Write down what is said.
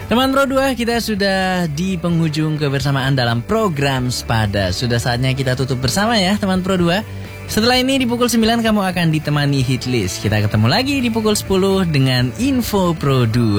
Teman Pro 2, kita sudah di penghujung kebersamaan dalam program Sepada. Sudah saatnya kita tutup bersama ya teman Pro 2. Setelah ini di pukul 9 kamu akan ditemani Hitlist. Kita ketemu lagi di pukul 10 dengan Info Pro 2.